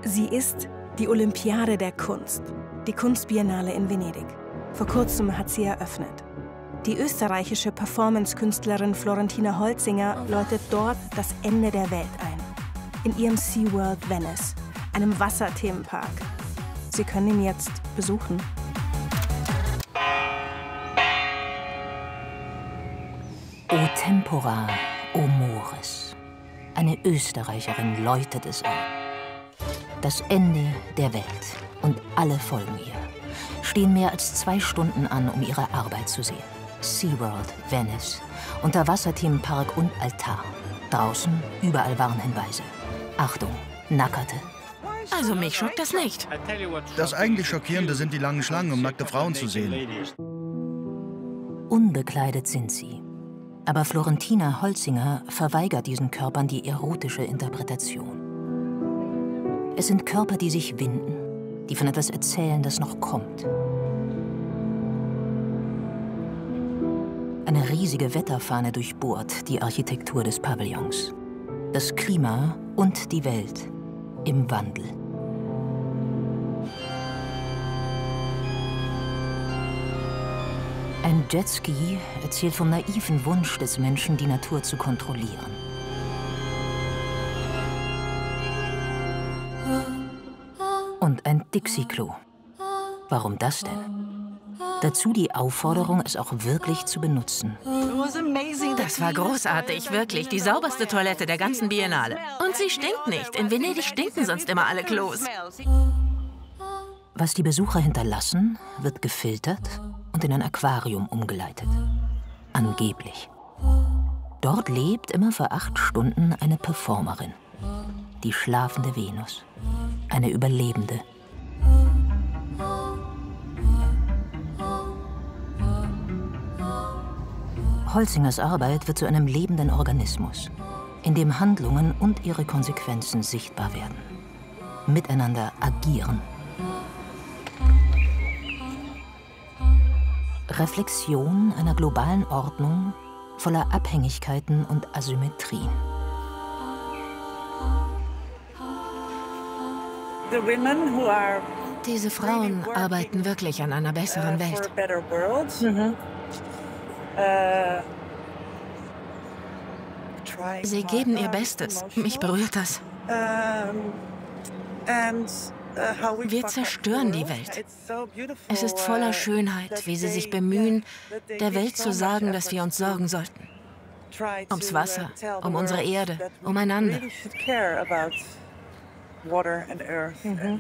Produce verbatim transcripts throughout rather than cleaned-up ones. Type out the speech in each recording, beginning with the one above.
Sie ist die Olympiade der Kunst, die Kunstbiennale in Venedig. Vor kurzem hat sie eröffnet. Die österreichische Performance-Künstlerin Florentina Holzinger läutet dort das Ende der Welt ein. In ihrem SeaWorld Venice, einem Wasserthemenpark. Sie können ihn jetzt besuchen. O Tempora, o Mores. Eine Österreicherin läutet es ein. Das Ende der Welt und alle folgen ihr. Stehen mehr als zwei Stunden an, um ihre Arbeit zu sehen. SeaWorld, Venice, Unterwasserthemenpark und Altar. Draußen überall Warnhinweise. Achtung, Nackerte. Also mich schockt das nicht. Das eigentlich Schockierende sind die langen Schlangen, um nackte Frauen zu sehen. Unbekleidet sind sie. Aber Florentina Holzinger verweigert diesen Körpern die erotische Interpretation. Es sind Körper, die sich winden, die von etwas erzählen, das noch kommt. Eine riesige Wetterfahne durchbohrt die Architektur des Pavillons. Das Klima und die Welt im Wandel. Ein Jetski erzählt vom naiven Wunsch des Menschen, die Natur zu kontrollieren. Und ein Dixie-Klo. Warum das denn? Dazu die Aufforderung, es auch wirklich zu benutzen. Das war großartig, wirklich. Die sauberste Toilette der ganzen Biennale. Und sie stinkt nicht. In Venedig stinken sonst immer alle Klos. Was die Besucher hinterlassen, wird gefiltert und in ein Aquarium umgeleitet. Angeblich. Dort lebt immer für acht Stunden eine Performerin. Die schlafende Venus. Eine Überlebende. Holzingers Arbeit wird zu einem lebenden Organismus, in dem Handlungen und ihre Konsequenzen sichtbar werden. Miteinander agieren. Reflexion einer globalen Ordnung voller Abhängigkeiten und Asymmetrien. Diese Frauen arbeiten wirklich an einer besseren Welt. Mhm. Sie geben ihr Bestes. Mich berührt das. Wir zerstören die Welt. Es ist voller Schönheit, wie sie sich bemühen, der Welt zu sagen, dass wir uns sorgen sollten. Ums Wasser, um unsere Erde, umeinander. Mhm.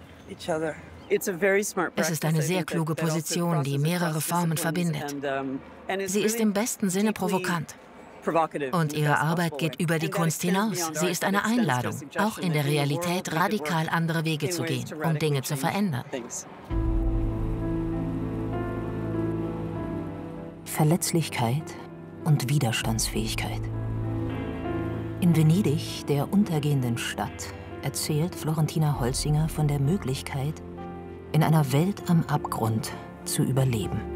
Es ist eine sehr kluge Position, die mehrere Formen verbindet. Sie ist im besten Sinne provokant. Und ihre Arbeit geht über die Kunst hinaus. Sie ist eine Einladung, auch in der Realität radikal andere Wege zu gehen, um Dinge zu verändern. Verletzlichkeit und Widerstandsfähigkeit. In Venedig, der untergehenden Stadt, erzählt Florentina Holzinger von der Möglichkeit, in einer Welt am Abgrund zu überleben.